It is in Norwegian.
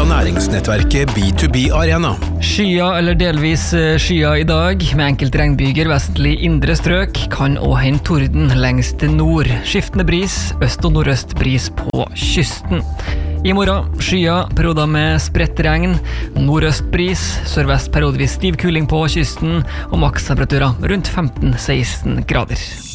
næringsnettverket B2B Arena. Skyer eller delvis skyer i dag, med enkelt regnbyger vestlig indre strøk, kan også hende torden lengst nord. Skiftende bris, øst- og nordøst bris på kysten. I morgen, skyer, perioder med spredt regn, nordøst bris, sørvest periodevis stiv kuling på kysten, og makstemperaturer rundt 15-16 grader.